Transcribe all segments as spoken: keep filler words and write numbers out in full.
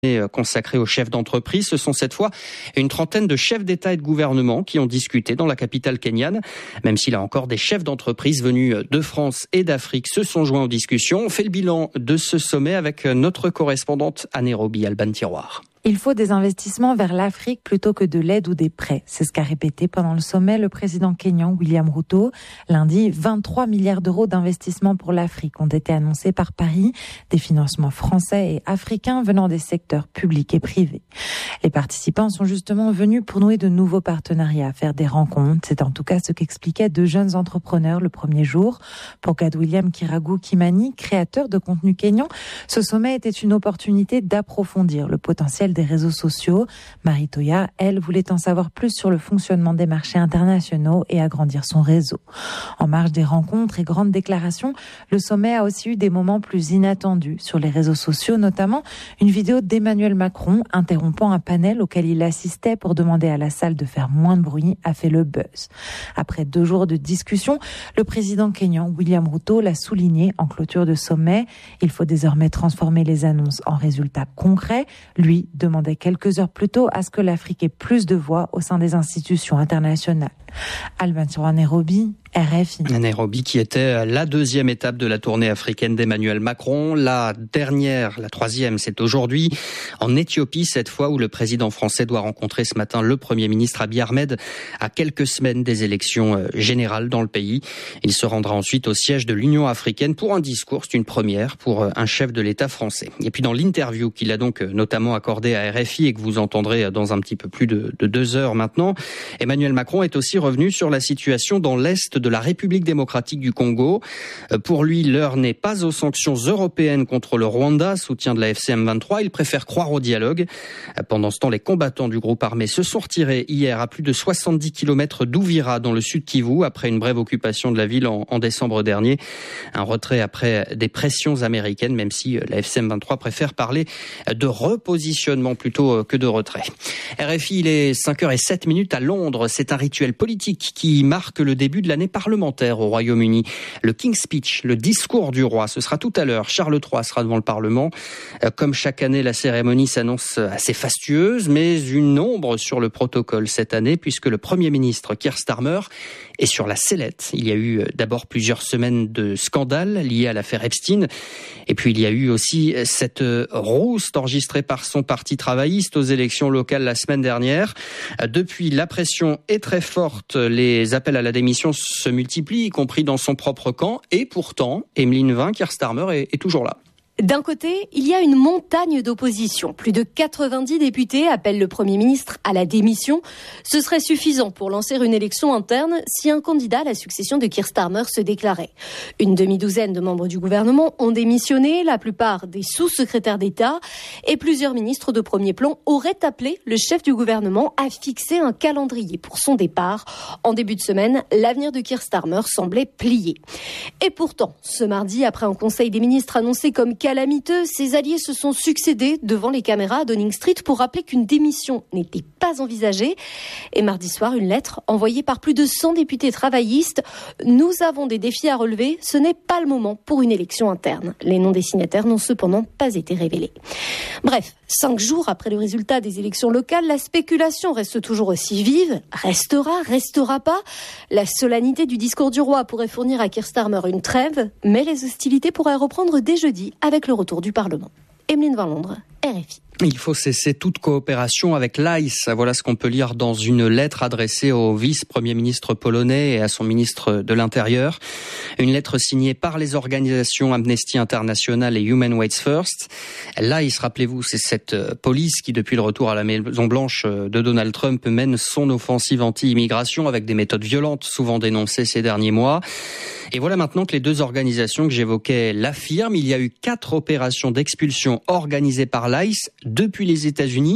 consacré aux chefs d'entreprise. Ce sont cette fois une trentaine de chefs d'État et de gouvernement qui ont discuté dans la capitale kenyane. Même s'il y a encore des chefs d'entreprise venus de France et d'Afrique se sont joints aux discussions. On fait le bilan de ce sommet avec notre correspondante à Nairobi, Alban Tiroir. Il faut des investissements vers l'Afrique plutôt que de l'aide ou des prêts. C'est ce qu'a répété pendant le sommet le président kényan William Ruto. Lundi, vingt-trois milliards d'euros d'investissements pour l'Afrique ont été annoncés par Paris, des financements français et africains venant des secteurs publics et privés. Les participants sont justement venus pour nouer de nouveaux partenariats, faire des rencontres. C'est en tout cas ce qu'expliquaient deux jeunes entrepreneurs le premier jour. Pour Gadwilliam Kiragu Kimani, créateur de contenu kényan, ce sommet était une opportunité d'approfondir le potentiel des réseaux sociaux. Marie Toya, elle, voulait en savoir plus sur le fonctionnement des marchés internationaux et agrandir son réseau. En marge des rencontres et grandes déclarations, le sommet a aussi eu des moments plus inattendus sur les réseaux sociaux, notamment une vidéo d'Emmanuel Macron interrompant un panel auquel il assistait pour demander à la salle de faire moins de bruit a fait le buzz. Après deux jours de discussion, le président kényan William Ruto l'a souligné en clôture de sommet. Il faut désormais transformer les annonces en résultats concrets. Lui demandait quelques heures plus tôt à ce que l'Afrique ait plus de voix au sein des institutions internationales. Alban Tiroir, Nairobi, R F I. Nairobi qui était la deuxième étape de la tournée africaine d'Emmanuel Macron. La dernière, la troisième, c'est aujourd'hui en Éthiopie, cette fois où le président français doit rencontrer ce matin le Premier ministre Abiy Ahmed à quelques semaines des élections générales dans le pays. Il se rendra ensuite au siège de l'Union africaine pour un discours. C'est une première pour un chef de l'État français. Et puis dans l'interview qu'il a donc notamment accordée à R F I et que vous entendrez dans un petit peu plus de, de deux heures maintenant, Emmanuel Macron est aussi revenu sur la situation dans l'Est de la République démocratique du Congo. Pour lui, l'heure n'est pas aux sanctions européennes contre le Rwanda, soutien de la F C M vingt-trois. Il préfère croire au dialogue. Pendant ce temps, les combattants du groupe armé se sont retirés hier à plus de soixante-dix kilomètres d'Ouvira, dans le sud Kivu, après une brève occupation de la ville en, en décembre dernier. Un retrait après des pressions américaines, même si la F C M vingt-trois préfère parler de repositionnement plutôt que de retrait. R F I, il est cinq heures zéro sept minutes à Londres. C'est un rituel politique qui marque le début de l'année parlementaire au Royaume-Uni. Le King's Speech, le discours du roi, ce sera tout à l'heure. Charles trois sera devant le Parlement. Comme chaque année, la cérémonie s'annonce assez fastueuse, mais une ombre sur le protocole cette année, puisque le Premier ministre Keir Starmer est sur la sellette. Il y a eu d'abord plusieurs semaines de scandales liés à l'affaire Epstein, et puis il y a eu aussi cette rouste enregistrée par son parti travailliste aux élections locales la semaine dernière. Depuis, la pression est très forte, les appels à la démission se multiplient, y compris dans son propre camp, et pourtant, Emeline Vin, Keir Starmer est, est toujours là. D'un côté, il y a une montagne d'opposition. Plus de quatre-vingt-dix députés appellent le Premier ministre à la démission. Ce serait suffisant pour lancer une élection interne si un candidat à la succession de Keir Starmer se déclarait. Une demi-douzaine de membres du gouvernement ont démissionné, la plupart des sous-secrétaires d'État, et plusieurs ministres de premier plan auraient appelé le chef du gouvernement à fixer un calendrier pour son départ. En début de semaine, l'avenir de Keir Starmer semblait plié. Et pourtant, ce mardi, après un conseil des ministres annoncé comme calamiteux, ses alliés se sont succédés devant les caméras à Downing Street pour rappeler qu'une démission n'était pas envisagée. Et mardi soir, une lettre envoyée par plus de cent députés travaillistes. Nous avons des défis à relever, ce n'est pas le moment pour une élection interne. Les noms des signataires n'ont cependant pas été révélés. Bref, cinq jours après le résultat des élections locales, la spéculation reste toujours aussi vive. Restera, restera pas. La solennité du discours du roi pourrait fournir à Keir Starmer une trêve, mais les hostilités pourraient reprendre dès jeudi avec le retour du Parlement. Emeline Vin, Londres, R F I. Il faut cesser toute coopération avec l'I C E. Voilà ce qu'on peut lire dans une lettre adressée au vice-premier ministre polonais et à son ministre de l'Intérieur. Une lettre signée par les organisations Amnesty International et Human Rights First. L'I C E, rappelez-vous, c'est cette police qui, depuis le retour à la Maison-Blanche de Donald Trump, mène son offensive anti-immigration avec des méthodes violentes, souvent dénoncées ces derniers mois. Et voilà maintenant que les deux organisations que j'évoquais l'affirment. Il y a eu quatre opérations d'expulsion organisées par l'I C E depuis les États-Unis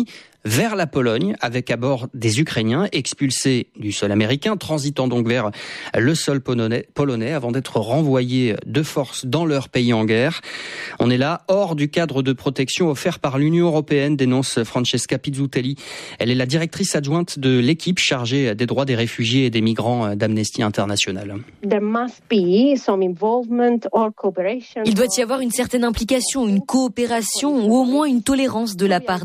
vers la Pologne avec à bord des Ukrainiens expulsés du sol américain, transitant donc vers le sol polonais, polonais avant d'être renvoyés de force dans leur pays en guerre. On est là hors du cadre de protection offert par l'Union européenne, dénonce Francesca Pizzutelli. Elle est la directrice adjointe de l'équipe chargée des droits des réfugiés et des migrants d'Amnesty International. There must be some involvement or cooperation. Il doit y avoir une certaine implication, une coopération ou au moins une tolérance de la part